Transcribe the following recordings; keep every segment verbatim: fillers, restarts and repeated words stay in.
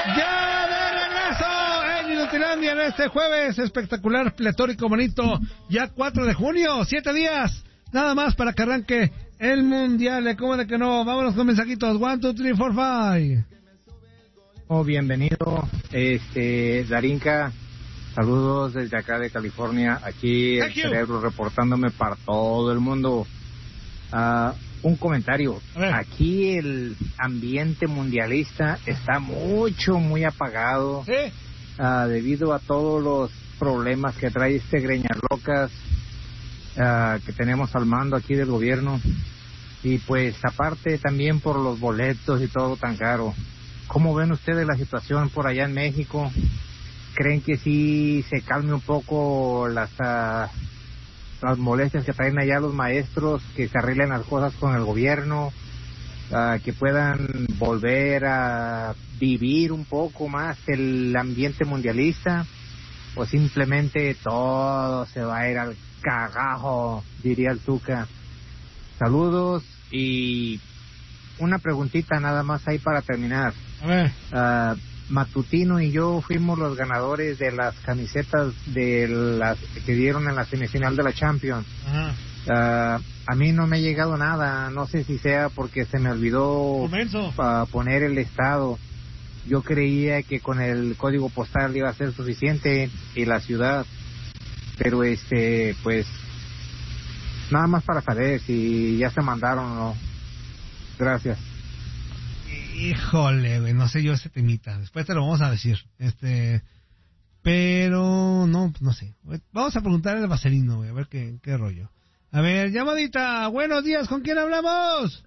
Ya de regreso en Inutilandia en este jueves espectacular, pletórico, bonito, ya cuatro de junio, siete días, nada más para que arranque el Mundial. ¿Cómo de que no? Vámonos con mensajitos. One, two, three, four, five. Oh, bienvenido, este, Darinka. Saludos desde acá de California. Aquí el cerebro reportándome para todo el mundo. Uh, un comentario. Aquí el ambiente mundialista está mucho, muy apagado. ¿Sí? Uh, debido a todos los problemas que trae este greñalocas uh, que tenemos al mando aquí del gobierno. Y pues aparte también por los boletos y todo tan caro. ¿Cómo ven ustedes la situación por allá en México? ¿Creen que sí se calme un poco las uh, las molestias que traen allá los maestros, que se arreglen las cosas con el gobierno, uh, que puedan volver a vivir un poco más el ambiente mundialista, o simplemente todo se va a ir al cagajo, diría el Tuca? Saludos y una preguntita nada más ahí para terminar. A ver. Uh, Matutino y yo fuimos los ganadores de las camisetas de las que dieron en la semifinal de la Champions. Ajá. Uh, a mí no me ha llegado nada, no sé si sea porque se me olvidó uh, poner el estado. Yo creía que con el código postal iba a ser suficiente y la ciudad, pero este, pues nada más para saber si ya se mandaron o no. Gracias. Híjole, güey, no sé yo ese temita. Después te lo vamos a decir. Este, pero no, no sé. Vamos a preguntarle al Vaselino, güey, a ver qué, qué rollo. A ver, llamadita. Buenos días, ¿con quién hablamos?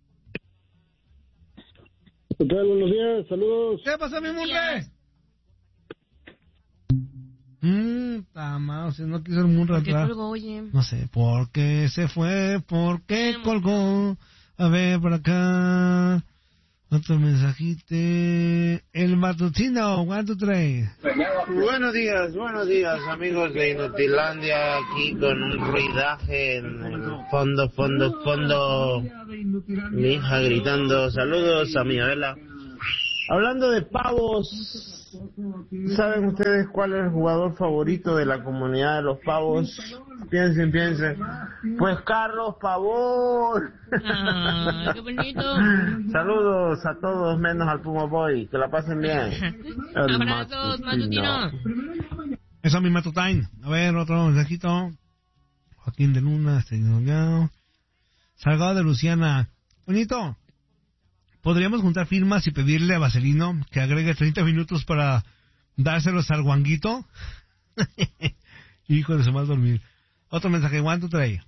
¿Qué tal? Buenos días, saludos. ¿Qué pasa, mi Munre? Mmm, tama, o sea, no quiso el Munre ¿Por qué atrás. colgó, oye? No sé, ¿por qué se fue? ¿Por qué colgó? A ver, por acá. Otro mensajite. El matutino, one, two, three. Buenos días, buenos días, amigos de Inutilandia, aquí con un ruidaje en el fondo, fondo, fondo. Mi hija gritando, saludos a mi abuela. Hablando de pavos, ¿saben ustedes cuál es el jugador favorito de la comunidad de los pavos? Piensen, piensen. Pues Carlos Pavón. Ah, qué bonito. Saludos a todos menos al Puma Boy, que la pasen bien. Abrazos, matutino. Eso es mi matutine. A ver, otro mensajito. Joaquín de Luna, Salgado de Luciana. Bonito. ¿Podríamos juntar firmas y pedirle a Vaselino que agregue treinta minutos para dárselos al guanguito? Hijo de su mal dormir. Otro mensaje, one, two, three.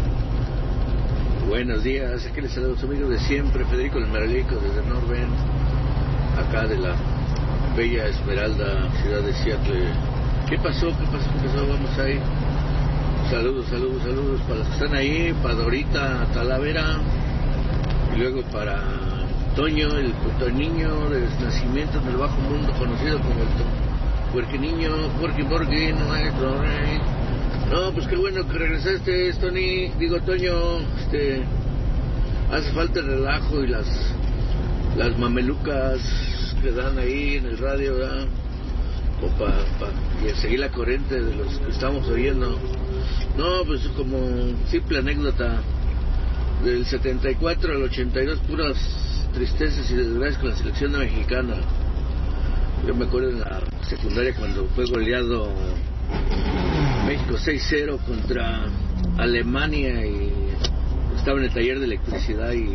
Buenos días, aquí les saludo a su amigo de siempre, Federico el Meralico, desde Norben, acá de la bella Esmeralda, ciudad de Seattle. ¿Qué pasó? ¿Qué pasó? ¿Qué pasó? Vamos ahí. Saludos, saludos, saludos para los que están ahí, para Dorita Talavera, y luego para Toño, el niño de nacimiento en el bajo mundo, conocido como el Puerque Niño, Puerque Porqui, no hay otro rey. No, pues qué bueno que regresaste, Tony, digo Toño, este, hace falta el relajo y las las mamelucas que dan ahí en el radio, ¿verdad? O para pa, seguir la corriente de los que estamos oyendo. No, pues como simple anécdota, del setenta y cuatro al ochenta y dos, puras tristezas y desgracias con la selección mexicana. Yo me acuerdo en la secundaria cuando fue goleado México seis cero contra Alemania y estaba en el taller de electricidad y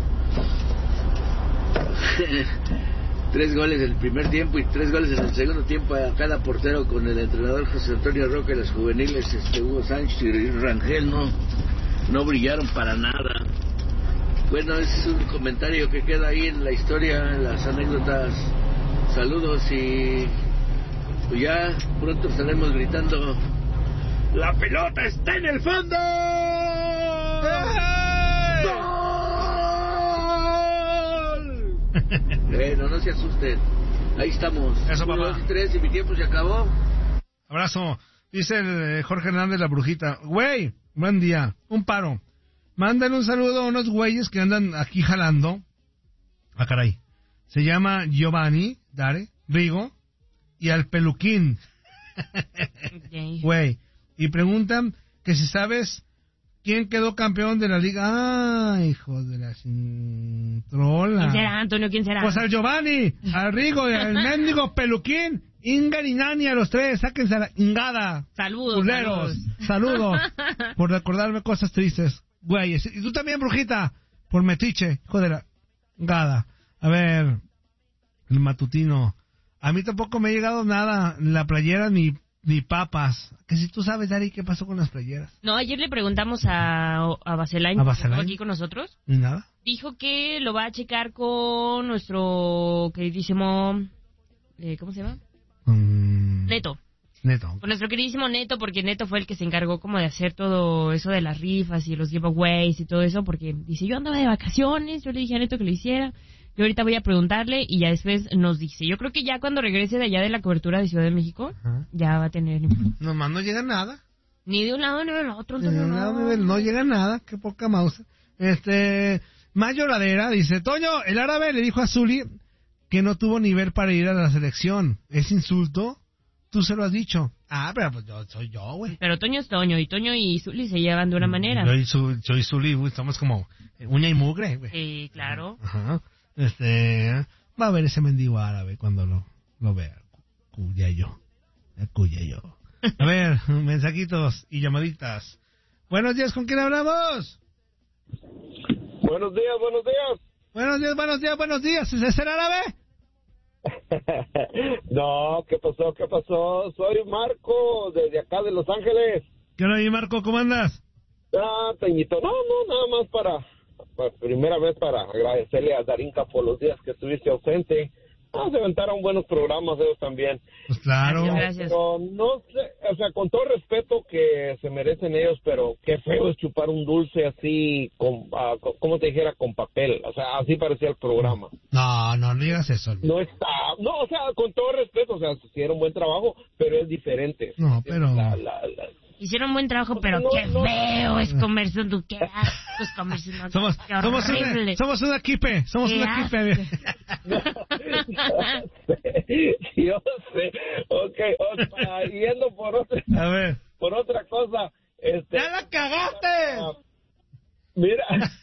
tres goles en el primer tiempo y tres goles en el segundo tiempo a cada portero, con el entrenador José Antonio Roca y los juveniles este, Hugo Sánchez y Rangel no, no brillaron para nada. Bueno, es un comentario que queda ahí en la historia, en las anécdotas. Saludos y pues ya pronto estaremos gritando: ¡la pelota está en el fondo! ¡Gol! Bueno, no se asusten. Ahí estamos. Eso, Uno, papá. dos y tres, y mi tiempo se acabó. Abrazo. Dice el Jorge Hernández, la brujita. Güey, buen día. Un paro. Mándale un saludo a unos güeyes que andan aquí jalando. Ah, caray. se llama Giovanni, Dare, Rigo, y al Peluquín. Güey. Y preguntan que si sabes quién quedó campeón de la liga. ¡Ay, hijo de la cintrola! ¿Quién será, Antonio? ¿Quién será? Pues al Giovanni, al Rigo y al mendigo Peluquín. Inga y Nani a los tres, sáquense a la ingada. Saludos. Culeros, saludos. Por recordarme cosas tristes. Güeyes. Y tú también, brujita. Por metiche, hijo de la ingada. A ver, el matutino. A mí tampoco me ha llegado nada, la playera ni, ni papas. Que si tú sabes, Dari, ¿qué pasó con las playeras? No, ayer le preguntamos a, a Baselain, ¿A que Baselain? estuvo aquí con nosotros. ¿Ni nada? Dijo que lo va a checar con nuestro queridísimo... Eh, ¿Cómo se llama? Mm, Neto. Neto. Con nuestro queridísimo Neto, porque Neto fue el que se encargó como de hacer todo eso de las rifas y los giveaways y todo eso, porque dice, yo andaba de vacaciones, yo le dije a Neto que lo hiciera, yo ahorita voy a preguntarle y ya después nos dice. Yo creo que ya cuando regrese de allá de la cobertura de Ciudad de México, Ajá. ya va a tener... Nomás no llega nada. Ni de un lado ni del otro. Ni de un lado ni del- no llega nada, qué poca mouse. Este, Mayo Ladera dice, Toño, el árabe le dijo a Zuli que no tuvo nivel para ir a la selección. ¿Es insulto? Tú se lo has dicho. Ah, pero pues yo soy yo, güey. Pero Toño es Toño, y Toño y Zuli se llevan de una manera. Yo y, su, yo y Zuli, güey, estamos como uña y mugre, güey. Sí, claro. Ajá. Este, va a ver ese mendigo árabe cuando lo, lo vea. Cuya yo. Cuya yo. A ver, mensajitos y llamaditas. Buenos días, ¿con quién hablamos? Buenos días, buenos días. Buenos días, buenos días, buenos días. ¿Es el árabe? No, ¿qué pasó? ¿Qué pasó? Soy Marco, desde acá de Los Ángeles. ¿Qué onda ahí, Marco? ¿Cómo andas? Ah, Teñito, no, no, nada más para, para primera vez para agradecerle a Darinka por los días que estuviste ausente. Ah, se aventaron buenos programas ellos también. Pues claro. Gracias, gracias. Pero no sé, o sea, con todo el respeto que se merecen ellos, pero qué feo es chupar un dulce así, con, ah, co- como te dijera, con papel. O sea, así parecía el programa. No, no, no digas eso. No está, no, o sea, con todo el respeto, o sea, hicieron buen trabajo, pero es diferente. No, pero... La, la, la- Hicieron buen trabajo, pero No, qué no. feo es comerse un duque. Qué asco es comerse un duque. Somos, Qué somos, horrible. una, somos una equipe, somos Qué una asco. equipe. No, yo sé, yo sé. Ok, o sea, yendo por otra, A ver. por otra cosa, este... ¡Ya la cagaste! ah, mira,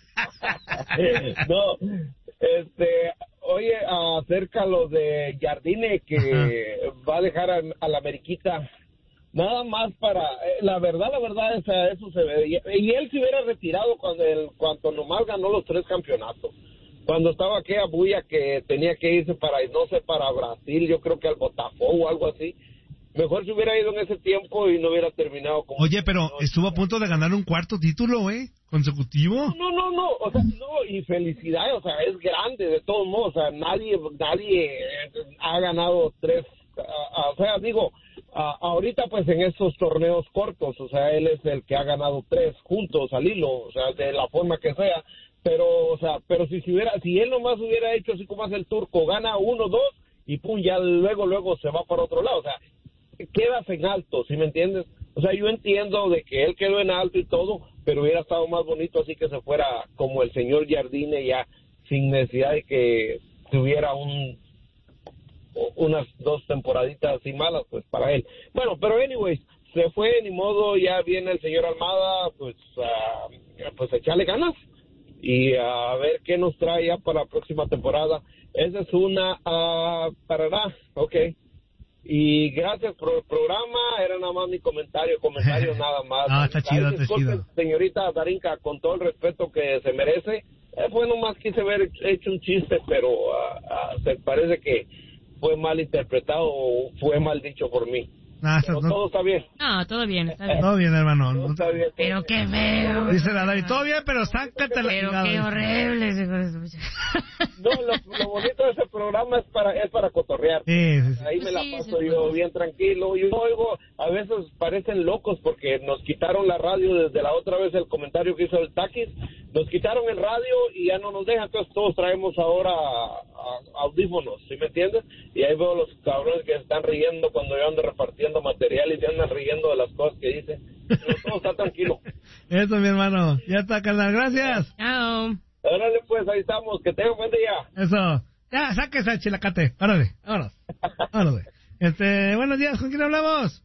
no, este, oye, acerca lo de Jardine que Ajá. va a dejar a, a la Ameriquita, nada más para, eh, la verdad, la verdad, o sea, eso se ve, y, y él se hubiera retirado cuando, el, cuando nomás ganó los tres campeonatos. Cuando estaba aquella bulla que tenía que irse para, no sé, para Brasil, yo creo que al Botafogo o algo así. Mejor se hubiera ido en ese tiempo y no hubiera terminado como... Oye, pero estuvo a punto de ganar un cuarto título, ¿eh? Consecutivo. No, no, no, o sea, no, y felicidades, o sea, es grande de todos modos, o sea, nadie, nadie eh, ha ganado tres, uh, uh, o sea, digo, uh, ahorita pues en estos torneos cortos, o sea, él es el que ha ganado tres juntos al hilo, o sea, de la forma que sea, pero, o sea, pero si, si hubiera, si él nomás hubiera hecho así como hace el turco, gana uno, dos, y pum, ya luego, luego se va para otro lado, o sea, quedas en alto, ¿sí me entiendes? O sea, yo entiendo de que él quedó en alto y todo, pero hubiera estado más bonito así que se fuera como el señor Jardine ya sin necesidad de que tuviera un unas dos temporaditas así malas pues para él. Bueno, pero anyways, se fue, ni modo, ya viene el señor Almada, pues uh, pues echarle ganas y a ver qué nos trae ya para la próxima temporada. Esa es una uh, parará, ok. Y gracias por el programa, era nada más mi comentario, comentario nada más. Ah, está chido, Ay, está disculpe, chido. señorita Darinka, con todo el respeto que se merece, eh, fue nomás quise haber hecho un chiste, pero uh, uh, se parece que fue mal interpretado o fue mal dicho por mí. Ah, Pero no, todo está bien. No, todo bien, está bien. todo bien, hermano. Todo No- está bien. Pero qué feo. Dice la Dari, todo bien, pero sácate la Pero chingada. qué horrible ese corazón. No, lo, lo bonito de ese programa es para es para cotorrear. Sí, sí, sí. Ahí me la Sí, paso sí, yo pues. bien tranquilo. Yo oigo, a veces parecen locos porque nos quitaron la radio desde la otra vez el comentario que hizo el Taquis. Nos quitaron el radio y ya no nos dejan, entonces todos traemos ahora a- a- audífonos, ¿sí me entiendes? Y ahí veo los cabrones que están riendo cuando yo ando repartiendo material y se andan riendo de las cosas que dicen. Pero todo está tranquilo. Eso, mi hermano. Ya está, carnal. Gracias. Chao. Órale, pues, ahí estamos. Que tengan buen día. Eso. Ya, saque esa chilacate. Párale, vámonos. Vámonos. Este, buenos días, ¿con quién hablamos?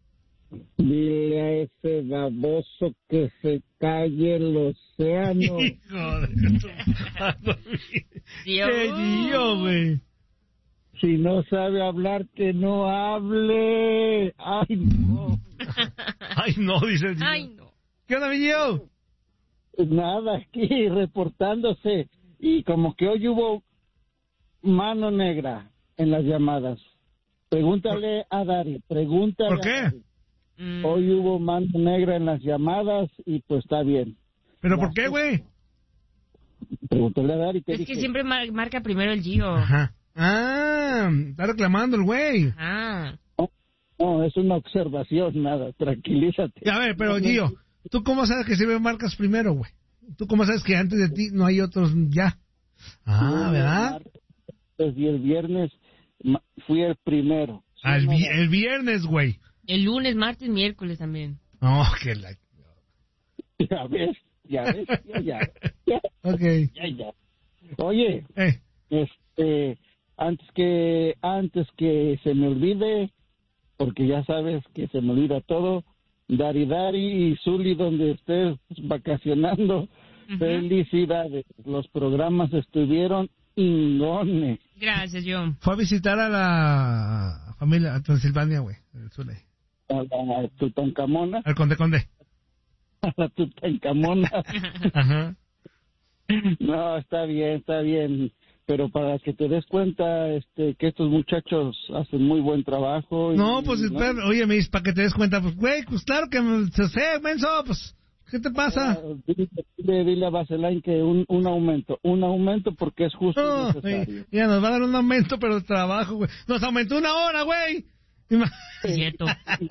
Dile a ese baboso que se calle el océano. Hijo de tu madre. ¿Qué tío, güey? Si no sabe hablar, que no hable. Ay, no. Ay, no, dice el tío. Ay, no. ¿Qué onda, mi tío? Nada, aquí reportándose. Y como que hoy hubo mano negra en las llamadas. Pregúntale a Dari, pregúntale ¿Por qué? a Dari. Mm. Hoy hubo mano negra en las llamadas y pues está bien. ¿Pero por qué, güey? Pregúntale a Dari. Es dije? que siempre mar- marca primero el Gio. Ajá. Ah, está reclamando el güey. Ah. No, no, es una observación, nada, tranquilízate. A ver, pero Gio, ¿tú cómo sabes que siempre marcas primero, güey? ¿Tú cómo sabes que antes de ti no hay otros ya? Ah, ¿verdad? Y el viernes fui el primero. Al vi- el viernes, güey. El lunes, martes, miércoles también. Oh, que la... Ya ves, ya ves, ya, ya. ya. Ok. Ya, ya. Oye, eh. este, antes que, antes que se me olvide, porque ya sabes que se me olvida todo, Dari Dari y Zuli, donde estés vacacionando, uh-huh. Felicidades. Los programas estuvieron ingones. Gracias, John. Fue a visitar a la familia, a Transilvania, güey, el Zuli. A la Tutankamona. Al Conde Conde. A la Tutankamona. Ajá. No, está bien, está bien. Pero para que te des cuenta este que estos muchachos hacen muy buen trabajo. Y, no, pues, ¿no? espera, oye, me dices, para que te des cuenta, pues, güey, pues claro que se sé, menso, pues, ¿qué te pasa? Uh, dile, dile, dile a Vaselain que un, un aumento, un aumento porque es justo no, y necesario. Wey, ya nos va a dar un aumento, pero de trabajo, güey. Nos aumentó una hora, güey. Cierto.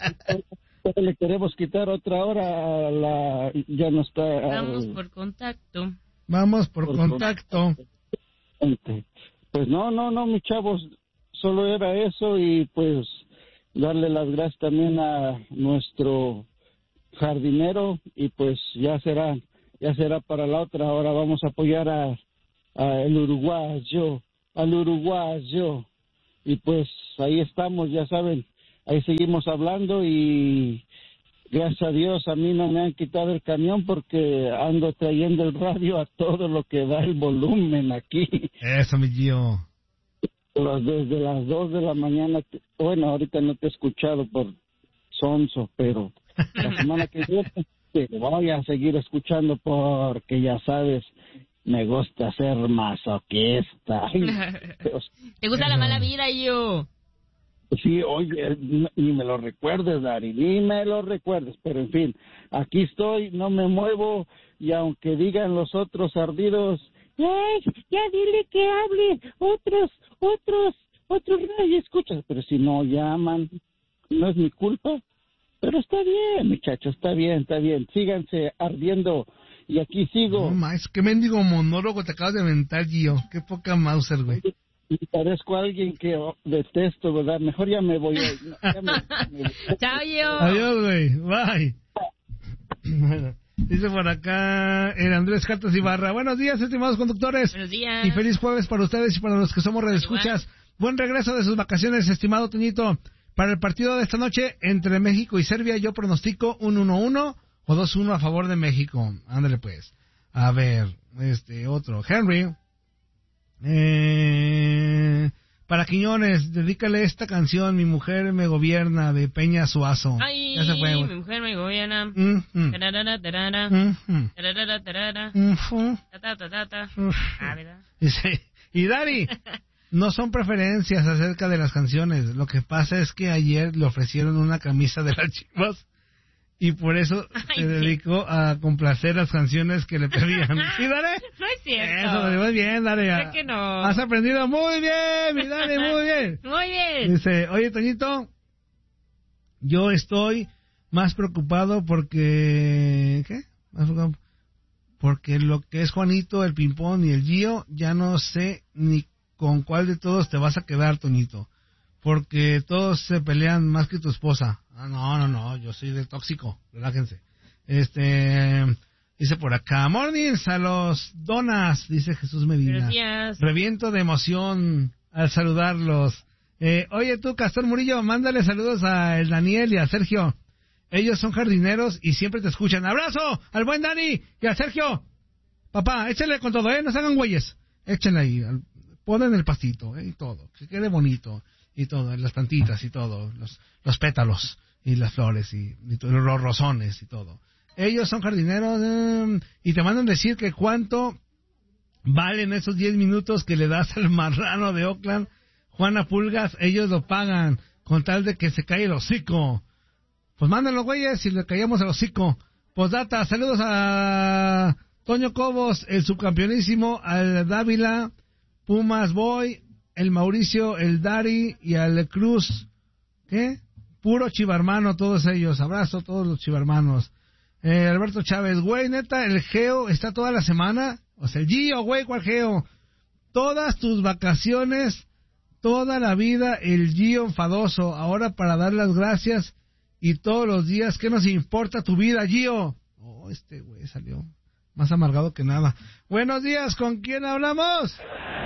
Le queremos quitar otra hora a la... Ya no está... Vamos por contacto. Vamos por, por contacto. contacto. Pues no, no, no, mis chavos, solo era eso y pues darle las gracias también a nuestro jardinero y pues ya será, ya será para la otra. Ahora vamos a apoyar a, a el uruguayo, al uruguayo. Y pues ahí estamos, ya saben, ahí seguimos hablando y gracias a Dios a mí no me han quitado el camión porque ando trayendo el radio a todo lo que da el volumen aquí. Eso, mi tío. Desde las dos de la mañana, bueno, ahorita no te he escuchado por sonso, pero la semana que viene te voy a seguir escuchando porque ya sabes, me gusta ser masoquista. ¿Te gusta la mala vida, yo? Sí, oye, ni me lo recuerdes, Dari, ni me lo recuerdes, pero en fin, aquí estoy, no me muevo, y aunque digan los otros ardidos, ¡ay, ya dile que hable! Otros, otros, otros radio escuchas, pero si no llaman, no es mi culpa, pero está bien, muchachos, está bien, está bien, síganse ardiendo, y aquí sigo. No, más, qué mendigo monólogo te acabas de inventar, Gio, qué poca Mauser, güey. Y parezco a alguien que oh, detesto, ¿verdad? Mejor ya me voy. No, ya me, me... Chao, yo. Adiós, güey. Bye. Bueno, dice por acá el Andrés Cartas Ibarra. Buenos días, estimados conductores. Buenos días. Y feliz jueves para ustedes y para los que somos redescuchas. Buen regreso de sus vacaciones, estimado Toñito. Para el partido de esta noche entre México y Serbia, yo pronostico un uno uno o dos uno a favor de México. Ándale, pues. A ver, este otro. Henry. Eh, para Quiñones, dedícale esta canción, Mi mujer me gobierna, de Peña Suazo. Ay, ya se fue, mi mujer me gobierna. Mm-hmm. Tarara, tarara. Mm-hmm. Tarara, tarara. Mm-hmm. Ta, ta, ta, ta. Ah, ¿verdad? Dice, y Dari, no son preferencias acerca de las canciones. Lo que pasa es que ayer le ofrecieron una camisa de las Chivas y por eso Ay, se sí. dedicó a complacer las canciones que le pedían. ¿Sí, Dare? No es cierto. Eso, muy bien, Dare. Creo que no. Has aprendido muy bien, mi Dare, muy bien. Muy bien. Dice, oye, Toñito, yo estoy más preocupado porque... ¿Qué? Más preocupado porque lo que es Juanito, el Pimpón y el Gio, ya no sé ni con cuál de todos te vas a quedar, Toñito. Porque todos se pelean más que tu esposa. Ah, no, no, no, yo soy de tóxico, relájense. Este, Dice por acá, mornings a los donas, dice Jesús Medina. Gracias. Reviento de emoción al saludarlos. Eh, oye tú, Castor Murillo, mándale saludos a el Daniel y a Sergio. Ellos son jardineros y siempre te escuchan. ¡Abrazo al buen Dani y a Sergio! Papá, échale con todo, ¿eh? No se hagan güeyes. Échenle ahí, ponen el pastito, ¿eh? Y todo, que quede bonito. Y todo, las plantitas y todo, los, los pétalos y las flores y, y todo, los rosones y todo. Ellos son jardineros eh, y te mandan decir que cuánto valen esos diez minutos que le das al marrano de Oakland, Juana Pulgas. Ellos lo pagan con tal de que se caiga el hocico. Pues mándenlo, güeyes, y le caíamos el hocico. Postdata, saludos a Toño Cobos, el subcampeonísimo, al Dávila, Pumas Boy, el Mauricio, el Dari y al Cruz. ¿Qué? Puro chivarmano, todos ellos. Abrazo a todos los chivarmanos. Eh, Alberto Chávez, güey, neta, el Geo está toda la semana. O sea, el Gio, güey, ¿cuál Geo? Todas tus vacaciones, toda la vida, el Gio enfadoso. Ahora para dar las gracias y todos los días, ¿qué nos importa tu vida, Gio? Oh, este güey salió más amargado que nada. Buenos días, ¿con quién hablamos?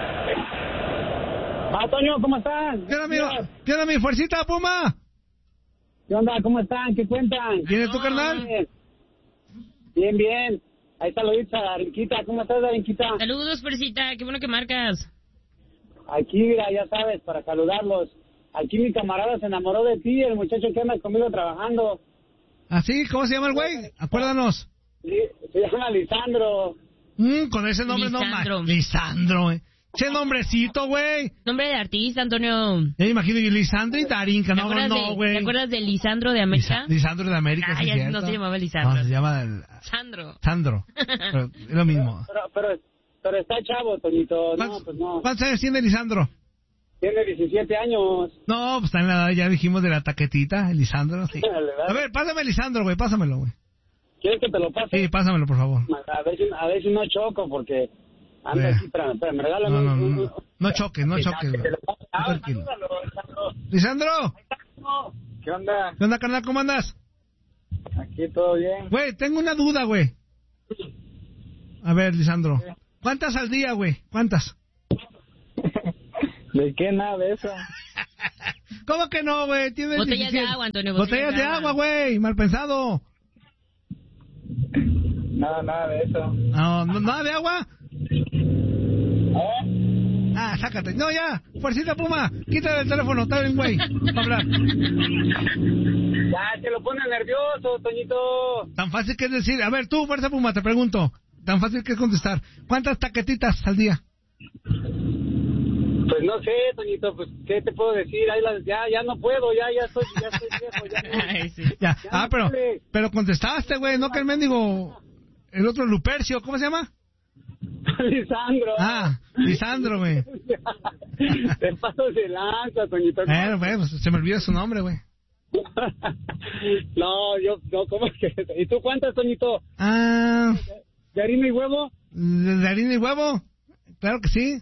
Ah, Toño, ¿cómo están? ¿Qué onda, amigo? ¿Qué onda, mi fuercita, Puma? ¿Qué onda? ¿Cómo están? ¿Qué cuentan? ¿Quién es tu carnal? Bien, bien. Ahí saluditos a Darinquita. ¿Cómo estás, Darinquita? Saludos, Fuercita. Qué bueno que marcas. Aquí, mira, ya sabes, para saludarlos. Aquí mi camarada se enamoró de ti, el muchacho que anda conmigo trabajando. ¿Ah, sí? ¿Cómo se llama el güey? Acuérdanos. Sí, se llama Lisandro. Mm, con ese nombre Lisandro. no más. Lisandro, eh. Che nombrecito, güey. Nombre de artista, Antonio. Ya me imagino yo, Lisandro y Darinka. No, no, no, güey. ¿Te acuerdas de Lisandro de América? Lisa, Lisandro de América, ah, sí, ya cierto. no se llamaba Lisandro. No, se llama... El, Sandro. Sandro. Pero es lo mismo. Pero, pero, pero, pero está chavo, Toñito. No, pues no. ¿Cuántos años tiene Lisandro? Tiene diecisiete años. No, pues está en la edad, ya dijimos, de la taquetita, Lisandro, sí. A ver, pásame Lisandro, güey, pásamelo, güey. ¿Quieres que te lo pase? Sí, pásamelo, por favor. A ver si, a ver si no choco, porque anda aquí, espérame, espérame, regálame. No, no, un, no, un, no choques, no choques, güey. Ah, Tranquilo. salúdalo, Lisandro. ¿Qué onda? ¿Qué onda, carnal? ¿Cómo andas? Aquí todo bien. Güey, tengo una duda, güey. A ver, Lisandro. ¿Cuántas al día, güey? ¿Cuántas? ¿De qué nada de eso? ¿Cómo que no, güey? Tienes Botellas diecisiete. de agua, Antonio. Botellas de agua, güey. Mal pensado. Nada, nada de eso. No, no, nada de agua. ¿Eh? Ah, sácate. No, ya. Fuercita, Puma. Quítale el teléfono. Está bien, güey. Para hablar. Ya, te lo pone nervioso, Toñito. Tan fácil que es decir. A ver, tú, Fuerza Puma, te pregunto. Tan fácil que es contestar. ¿Cuántas taquetitas al día? Pues no sé, Toñito, pues, ¿qué te puedo decir? Ahí las, ya, ya no puedo, ya, ya estoy, ya estoy viejo, ya no. Ay, sí. Ya. Ya Ah, no pero, puede. pero contestaste, güey. No que el mendigo, el otro Lupercio, ¿cómo se llama? Lisandro. Ah, Lisandro, güey. Te paso de lanza, Toñito. Bueno, güey, pues se me olvidó su nombre, güey. No, yo, no, ¿cómo es que? ¿Y tú cuántas, Toñito? Ah, ¿De harina y huevo? ¿de harina y huevo? Claro que sí.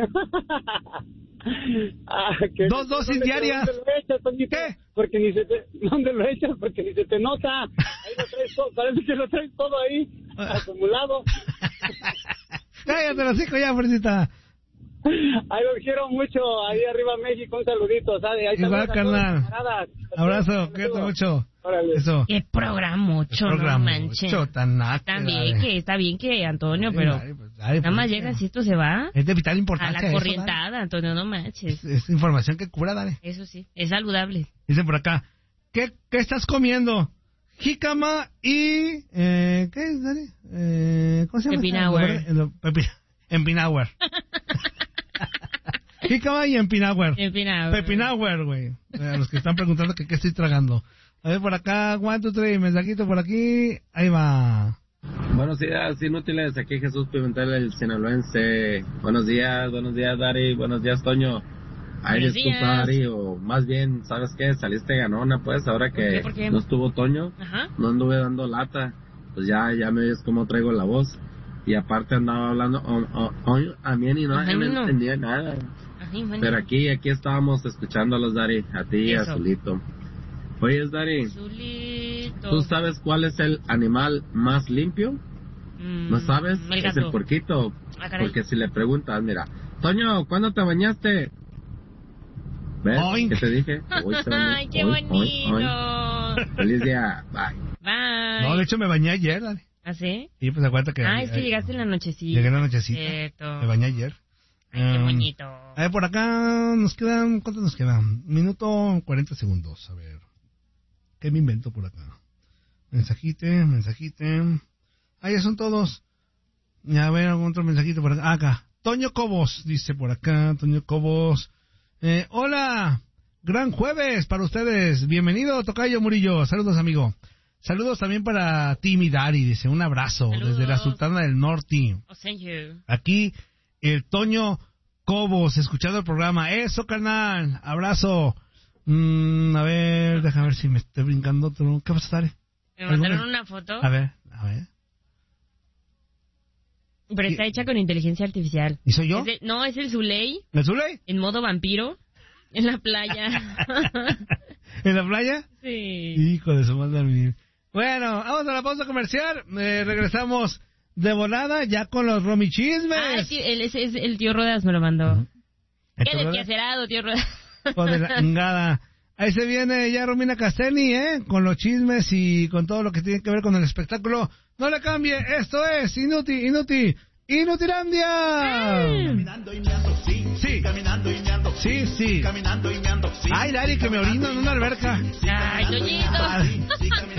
Ah, que Dos dosis ¿dónde- diarias. ¿Dónde lo echas, Toñito? ¿Qué? Porque ni se te... ¿Dónde lo echas? Porque ni se te nota. Ahí lo traes todo, parece que lo traes todo ahí, acumulado. Cállate los hijos ya, Fuercita. Ahí los quiero mucho, ahí arriba México, un saludito, ¿sabes? Ahí Igual, saludos a todos carnal. los camaradas. Abrazo, Saludos. cuídate mucho. Órale. Eso. Qué programocho, no Programa manches. mucho, tan naco, También dale. que está bien que Antonio, Dale, pero dale, pues, dale, nada más pues, llega si esto se va Es de vital a importancia. la eso, corrientada, Antonio, no manches. dale. Es, es información que cura, dale. Eso sí, es saludable. Dice por acá, ¿qué, qué estás comiendo? Jícama y... Eh, ¿Qué es, dale? Eh, ¿Cómo se llama? Pepinauer. Eh, pepi- Empinauer. Jícama y Empinauer. Empinauer. Pepinauer, güey. A los que están preguntando que qué estoy tragando. A ver, por acá, one, two, three, mensajito por aquí. Ahí va. Buenos días, inútiles. Aquí Jesús Pimentel, el sinaloense. Buenos días, buenos días, Dari. Buenos días, Toño. Ay, Buenos disculpa, días. Dari, o más bien, ¿sabes qué? Saliste ganona, pues, ahora ¿Por que qué? ¿Por qué? no estuvo Toño. Ajá. No anduve dando lata. Pues ya, ya me ves cómo traigo la voz. Y aparte andaba hablando oh, oh, oh, a mí y no, Ajá, no no. entendía nada. Ay, man. Pero aquí, aquí estábamos escuchándolos, Dari, a ti y a Eso. Zulito. Oye, Dari, Zulito. ¿tú sabes cuál es el animal más limpio? Mm, ¿No sabes? el Es gato. el puerquito. Ah, caray. Porque si le preguntas, mira, Toño, ¿cuándo te bañaste? ¿Ves? Oink. ¿Qué te dije? Hoy se bañó. Ay, qué Hoy, hoy, hoy. bonito. Feliz día. Bye. Bye. No, de hecho me bañé ayer, dale. ¿Ah, sí? Y pues acuérdate que... Ah, es que eh, llegaste en la nochecita. Llegué en la nochecita. Cierto. Me bañé ayer. Ay, qué Um, bonito. A ver, por acá nos quedan... ¿Cuánto nos quedan? Minuto cuarenta segundos. A ver. ¿Qué me invento por acá? Mensajite, mensajite. Ah, ya son todos. Y a ver, algún otro mensajito por acá. Ah, acá. Toño Cobos, dice por acá. Toño Cobos. Eh, hola. Gran jueves para ustedes. Bienvenido, Tocayo Murillo. Saludos, amigo. Saludos también para Timmy Dari. Dice, un abrazo. Saludos. Desde la Sultana del Norte. Oh, thank you. Aquí, el Toño Cobos, escuchando el programa. Eso, carnal. Abrazo. Mm, a ver, déjame ver si me estoy brincando otro. ¿Qué pasa, Tare? Me mandaron una foto, A ver, a ver. pero está hecha con inteligencia artificial. ¿Y soy yo? Es de- no, es el Zuley, ¿El Zuley? en modo vampiro, en la playa. ¿En la playa? Sí. Hijo de su madre. mi- Bueno, vamos a la pausa comercial. Eh, regresamos de volada ya con los Romy Ah, Chismes. tío, el, ese es el tío Rodas me lo mandó. Qué ¿Esto, verdad? desquacerado, tío Rodas. Hijo de la chingada. Ahí se viene ya Romina Castelli, ¿eh? Con los chismes y con todo lo que tiene que ver con el espectáculo. No le cambie, esto es Inútil, Inútil, Inutilandia. Caminando y meando, sí, Sí. caminando y meando, Sí, sí. caminando y meando, sí. Ay, Dari, que me orino en una alberca. Ay, Toñito. Sí, caminando.